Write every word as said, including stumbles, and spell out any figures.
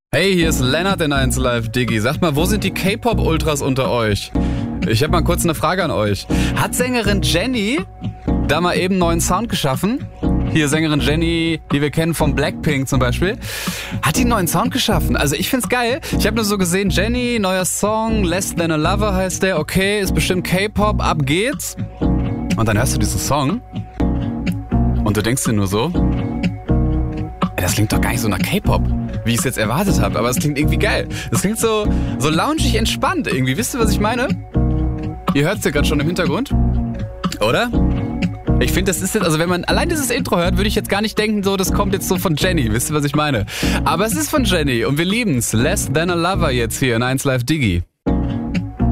Hey, hier ist Lennart in eins Live Diggi. Sagt mal, wo sind die K-Pop-Ultras unter euch? Ich habe mal kurz eine Frage an euch. Hat Sängerin Jennie da mal eben einen neuen Sound geschaffen? Hier Sängerin Jennie, die wir kennen von Blackpink zum Beispiel. Hat die einen neuen Sound geschaffen? Also ich find's geil. Ich habe nur so gesehen, Jennie, neuer Song, Less Than a Lover heißt der. Okay, ist bestimmt K-Pop, ab geht's. Und dann hörst du diesen Song und du denkst dir nur so, ey, das klingt doch gar nicht so nach K-Pop, wie ich es jetzt erwartet habe. Aber es klingt irgendwie geil. Das klingt so, so loungig entspannt irgendwie. Wisst ihr, was ich meine? Ihr hört es ja gerade schon im Hintergrund. Oder? Ich finde, das ist jetzt, also wenn man allein dieses Intro hört, würde ich jetzt gar nicht denken, so, das kommt jetzt so von Jennie. Wisst ihr, was ich meine? Aber es ist von Jennie und wir lieben's. Less Than a Lover jetzt hier in eins Live Diggi.